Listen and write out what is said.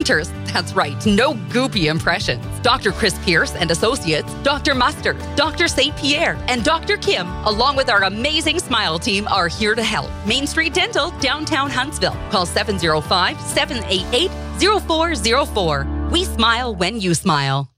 filters. That's right, no goopy impressions. Dr. Chris Pierce and Associates, Dr. Mustard, Dr. St. Pierre, and Dr. Kim, along with our amazing Smile team, are here to help. Main Street Dental, downtown Huntsville. Call 705-788-0404. We smile when you smile.